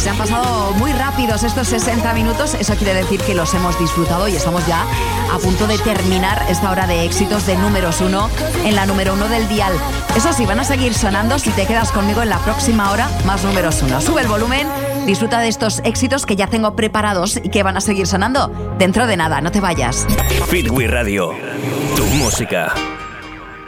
Se han pasado muy rápidos estos 60 minutos. Eso quiere decir que los hemos disfrutado y estamos ya a punto de terminar esta hora de éxitos de números 1 en la número 1 del dial. Eso sí, van a seguir sonando si te quedas conmigo en la próxima hora, más números 1. Sube el volumen, disfruta de estos éxitos que ya tengo preparados y que van a seguir sonando dentro de nada. No te vayas. Fitwi Radio, tu música.